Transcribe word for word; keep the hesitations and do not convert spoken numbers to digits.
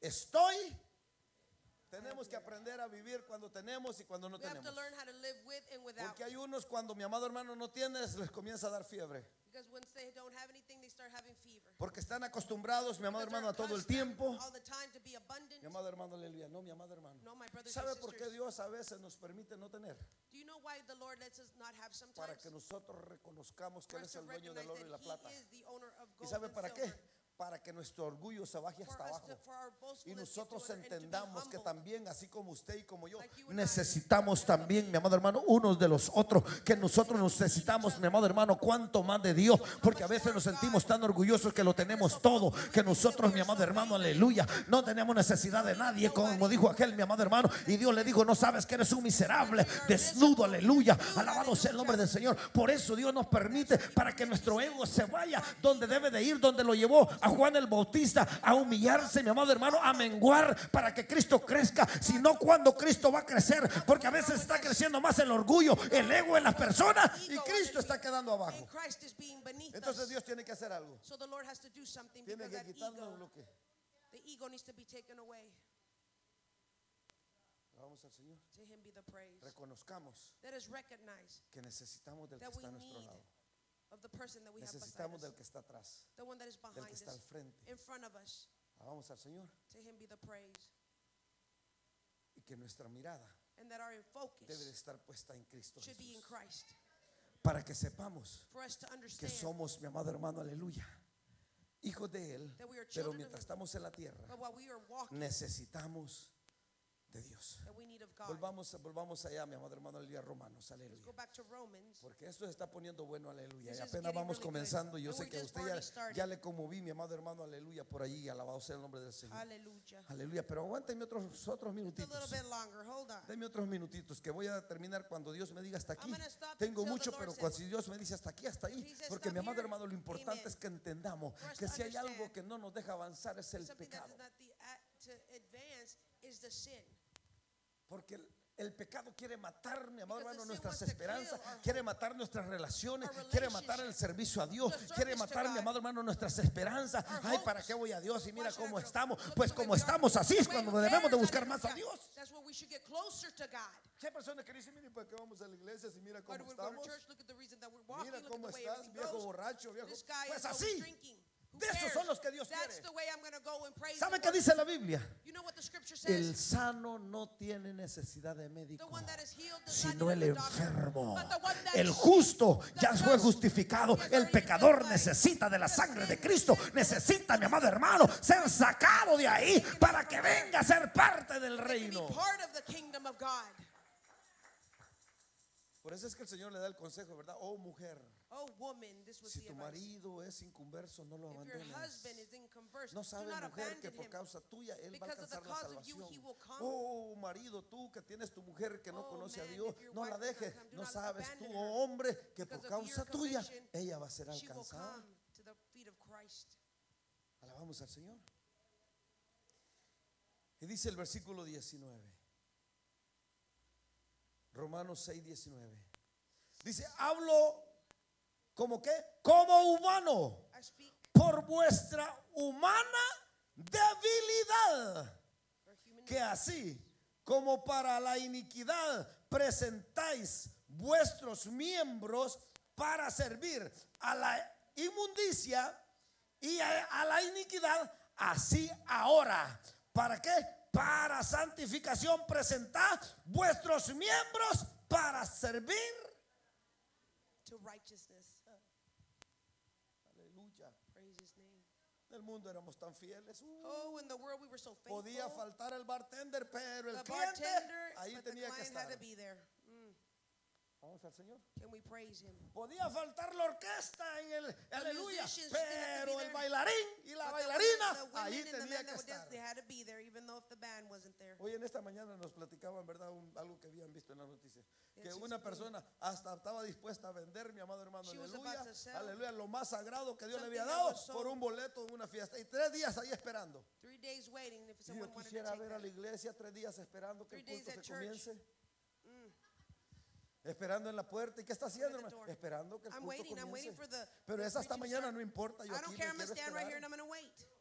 estoy. Tenemos que aprender a vivir cuando tenemos y cuando no We have tenemos. to learn how to live with and without. Porque hay unos cuando mi amado hermano no tiene, les comienza a dar fiebre. Because once they don't have anything, they start having fever. Porque están acostumbrados, mi amado Because hermano, a they're todo el accustomed tiempo. all the time to be abundant. Mi amado hermano, aleluya. No, mi amado hermano. No, my brothers ¿Sabe and por qué sisters. Dios a veces nos permite no tener? Do you know why the Lord lets us not have sometimes? Para que nosotros reconozcamos que For Él us es to el dueño del recognize oro y la that plata. He is the owner of ¿Y gold sabe and para qué? silver. Para que nuestro orgullo se baje hasta For us abajo. to- for our Y boastfulness get to nosotros order and to be entendamos que humbled. también, así como usted y como yo, Like you and I. necesitamos también, mi amado hermano, unos de los otros. Que nosotros necesitamos, mi amado hermano, cuánto más de Dios. Porque a veces nos sentimos tan orgullosos que lo tenemos todo. Que nosotros, mi amado hermano, aleluya, no tenemos necesidad de nadie. Como dijo aquel, mi amado hermano. Y Dios le dijo, no sabes que eres un miserable, desnudo, aleluya. Alabado sea el nombre del Señor. Por eso Dios nos permite, para que nuestro ego se vaya donde debe de ir, donde lo llevó a Juan el Bautista, a humillarse, mi amado hermano, a menguar para que Cristo crezca. Si no, cuando Cristo va a crecer, porque a veces está creciendo más el orgullo, el ego en las personas, y Cristo está quedando abajo. And Christ is being beneath Entonces us. Dios tiene que hacer algo. So the Lord has to do something Tiene because que that quitarnos ego, lo que. the ego needs to be taken away. Vamos al Señor. To Him be the praise. Reconozcamos Let us recognize que necesitamos del que that we está a nuestro need lado. of the person that we have beside Necesitamos us, del que está atrás, the one that is del behind que está al us, frente. in front of us. Vamos al Señor. To Him be the praise. Y que nuestra mirada And that our debe de focus estar puesta en Cristo should be in Jesús. Christ. Para que sepamos For us to que understand somos, mi amado hermano, aleluya, hijos de Él. that we are Pero children of mientras Him. estamos en la tierra, But while we are walking, necesitamos de Dios. that we need of God. Volvamos, volvamos allá, mi amado hermano, el día Romanos, Let's aleluya. go back to Romans. Porque esto se está poniendo bueno, aleluya. This Y is apenas getting vamos really good. comenzando. Yo And sé we're que a just usted ya, already starting. ya le conmoví, mi amado hermano, aleluya, por allí. Alabado sea el nombre del Señor. Hallelujah. Aleluya. Pero aguánteme otros, otros Just a minutitos. little bit longer. Hold on. Deme otros minutitos que voy a terminar cuando Dios me diga hasta aquí. I'm gonna stop Tengo until the mucho, Lord pero says- cuando si Dios me dice hasta aquí, hasta ahí. If he says Porque stop mi amado here, hermano, lo importante amen. es que entendamos For us que to si hay algo understand que no nos deja avanzar es el Something that pecado. is not the act to advance is the sin. Porque el, el pecado quiere matar, mi amado Because hermano, the sin nuestras wants to esperanzas, kill our quiere hope, matar nuestras relaciones, our quiere matar el relationship, servicio a Dios, the service quiere to matar, mi God, amado hermano, nuestras esperanzas. our Ay, hopes. ¿para qué voy a Dios? Y mira Why should I cómo go? estamos. Look Pues the way como we are. estamos así es The way cuando we debemos de are, buscar más a hallelujah. Dios. That's where we should get closer to God. Si hay personas que dicen, mire, ¿para qué vamos a la iglesia si mira Why cómo do we go to estamos? church? Look at the reason that we're walking. Mira Look cómo at the way estás, everything viejo goes. borracho, viejo. This guy Pues is always así. drinking. Who De esos cares? son los que Dios That's quiere. the way I'm going to go and praise ¿Sabe the qué Lord. dice la Biblia? You know what the scripture El says? sano no tiene necesidad de The médico, one that is healed does not sino need el a doctor, enfermo. but the one that El is justo sick, ya the fue just, justificado. he has El already been pecador justified. necesita de la The sangre de sin- Cristo. sin- Necesita, mi amado hermano, ser sacado de ahí para que venga a ser parte del to be reino. part of the kingdom of God. Por eso es que el Señor le da el consejo, ¿verdad? Oh mujer, Oh woman, this was si the tu advice. marido es inconverso, no lo If your abandones. husband is inconversed, No do sabe, not mujer, que abandon por him. causa tuya él va a Because of the alcanzar la cause of you, salvación. he will come. Oh marido, tú que tienes tu mujer que no Oh, conoce a man, Dios, if your no wife la does not dejes. come, do No not sabes tú, abandon her. oh hombre, que por Because of causa your tuya conviction, ella va a ser She will alcanzada. come to the feet of Christ. Alabamos al Señor. Y dice el versículo diecinueve. Romanos seis, diecinueve. Dice, hablo como que, como humano, I speak por vuestra humana debilidad, for human que así como para la iniquidad presentáis vuestros miembros para servir a la inmundicia y a, a la iniquidad, así ahora. ¿Para qué? Para santificación presentad vuestros miembros para servir. to righteousness. Aleluya. Praise his name. En el mundo éramos tan fieles. Uh, Oh, in the world we were so faithful. podía faltar el bartender, pero el The cliente bartender, ahí but the tenía que client estar. had to be there. Mm. Vamos al Señor. Can we praise him? Podía faltar la orquesta en el aleluya, musicians didn't have to be pero el there. bailarín y la But the bailarina women- the women ahí and the tenía men que that would dance, estar. they had to be there, even though if the band wasn't there. Hoy en esta mañana nos platicaban, ¿verdad? Un- algo que habían visto en las noticias. Que Yes, una it's persona hasta estaba dispuesta a vender, mi amado hermano, She was aleluya, about to sell aleluya, lo más sagrado que Dios le something había that dado was so- por un boleto de una fiesta. Y tres días ahí esperando. Three days waiting if Y someone yo wanted to quisiera take ver a that. la iglesia tres días esperando que el Three days culto se at church. comience. Mm. Esperando en la puerta. ¿Y qué está haciendo, At the hermano? door. Esperando que el I'm culto waiting, I'm waiting comience. for the Pero the es hasta preaching mañana, start. no importa. Yo I aquí don't me care, I'm quiero gonna stand right here and esperar. I'm gonna wait.